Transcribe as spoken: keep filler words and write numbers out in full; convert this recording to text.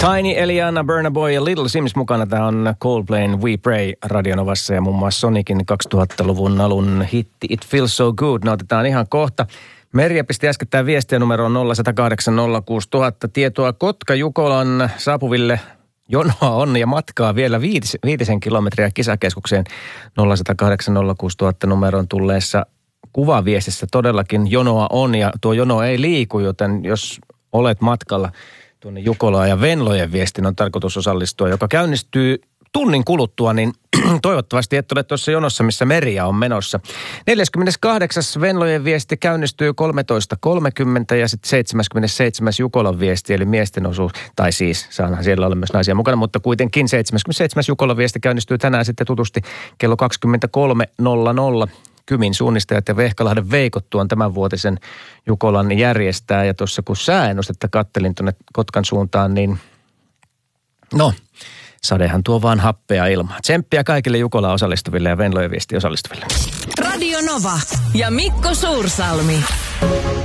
Tiny, Eliana, Burna Boy ja Little Sims mukana. Tämä on Coldplayn We Pray Radionovassa ja muun muassa Sonicin kaksituhattaluvun alun hitti It Feels So Good. Nautitaan ihan kohta. Merja pisti äskettäin viestiä numeroon nolla yksi nolla kahdeksan nolla kuusi nolla nolla nolla. Tietoa Kotka-Jukolan saapuville jonoa on ja matkaa vielä viitis, viitisen kilometriä kisakeskukseen nolla yksi nolla kahdeksan nolla kuusi nolla nolla numeroon tulleessa kuvaviestissä todellakin jonoa on ja tuo jono ei liiku, joten jos olet matkalla tuonne Jukolaan ja Venlojen viestin on tarkoitus osallistua, joka käynnistyy tunnin kuluttua, niin toivottavasti et ole tuossa jonossa, missä Merja on menossa. neljäskymmeneskahdeksas Venlojen viesti käynnistyy kolmetoista kolmekymmentä ja sitten seitsemäskymmenesseitsemäs Jukolan viesti, eli miesten osuus, tai siis saanhan siellä olla myös naisia mukana, mutta kuitenkin seitsemäskymmenesseitsemäs Jukolan viesti käynnistyy tänään sitten tutusti kello kaksikymmentäkolme nolla nolla. Kymin suunnistajat ja Vehkalahden Veikot tuon tämänvuotisen Jukolan järjestää. Ja tuossa kun sääennustetta kattelin tuonne Kotkan suuntaan, niin no, sadehan tuo vaan happea ilmaa. Tsemppiä kaikille Jukolaan osallistuville ja Venlojen viesti osallistuville. Radio Nova ja Mikko Suursalmi.